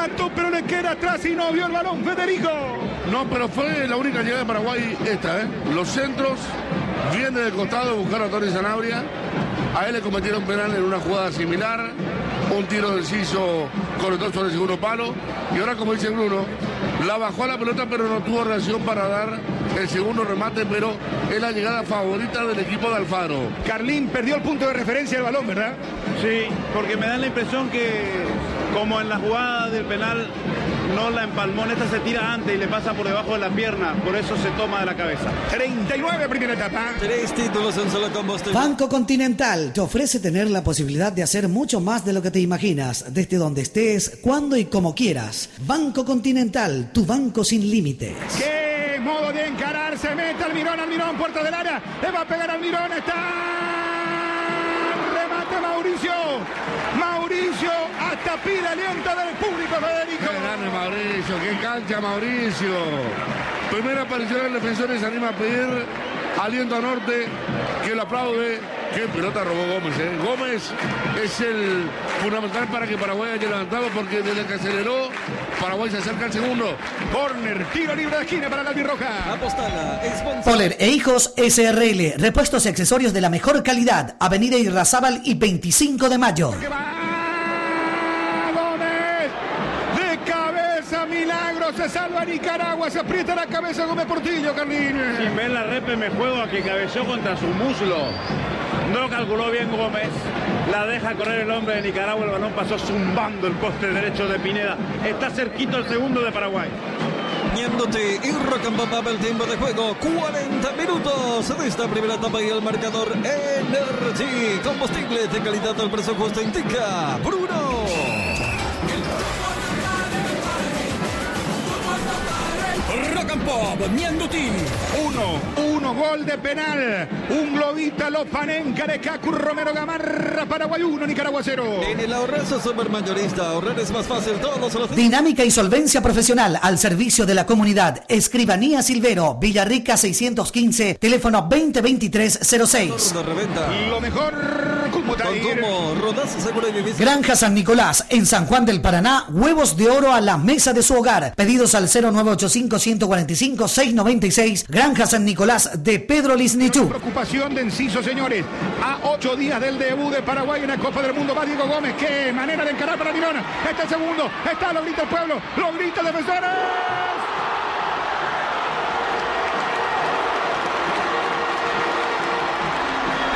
mató, pero le queda atrás y no vio el balón Federico. No, pero fue la única llegada de Paraguay esta, ¿eh? Los centros vienen del costado de buscar a Tony Sanabria. A él le cometieron penal en una jugada similar. Un tiro del Ciso corrector sobre el segundo palo. Y ahora, como dice Bruno, la bajó a la pelota, pero no tuvo reacción para dar el segundo remate, pero es la llegada favorita del equipo de Alfaro. Carlín perdió el punto de referencia del balón, ¿verdad? Sí, porque me da la impresión que, como en la jugada del penal, no la empalmó, esta se tira antes y le pasa por debajo de la pierna, por eso se toma de la cabeza. 39 primera etapa. 3 títulos en solo combustible. Banco Continental te ofrece tener la posibilidad de hacer mucho más de lo que te imaginas, desde donde estés, cuando y como quieras. Banco Continental, tu banco sin límites. ¡Qué modo de encarar! Se mete Almirón, puerta del área. Le va a pegar Almirón, está... Remate Mauricio, hasta pide aliento del público, Federico. ¡Qué grande Mauricio! ¡Qué cancha Mauricio! Primera aparición del defensor y se anima a pedir aliento a Norte, que lo aplaude. ¡Qué pelota robó Gómez! Gómez es el fundamental para que Paraguay haya levantado, porque desde que aceleró, Paraguay se acerca al segundo. Corner, tiro libre de esquina para la albirroja. Apostala, Poller e Hijos SRL, repuestos y accesorios de la mejor calidad. Avenida Irrazábal y 25 de mayo. Que va Gómez, de cabeza, milagro, se salva Nicaragua, se aprieta la cabeza Gómez Portillo, Carlín. Sin ver la repe me juego a que cabeceó contra su muslo. No calculó bien Gómez, la deja correr el hombre de Nicaragua, el balón pasó zumbando el poste derecho de Pineda. Está cerquito el segundo de Paraguay. Ñandote y Rocambamba, el tiempo de juego, 40 minutos de esta primera etapa y el marcador Energy, combustible de calidad al precio justo, indica Bruno. Rock and Pop, Ñanduti. 1 gol de penal. Un globito a los Panenca de Cacu Romero Gamarra. Paraguay 1, Nicaragua 0. En el ahorrazo supermayorista, ahorrar es más fácil todos los días. Dinámica y solvencia profesional al servicio de la comunidad. Escribanía Silvero, Villarrica 615, teléfono 2023-06. Lo mejor, Consumo, rodazo seguro y vivís. Granja San Nicolás, en San Juan del Paraná, huevos de oro a la mesa de su hogar. Pedidos al 0985-145-696. Granja San Nicolás de Pedro Lisnichú. Preocupación de Enciso, señores. A 8 días del debut de Paraguay en la Copa del Mundo va Diego Gómez. Qué manera de encarar para Mirona. Está el segundo. Está, lo grita el pueblo. Lo grita el defensor.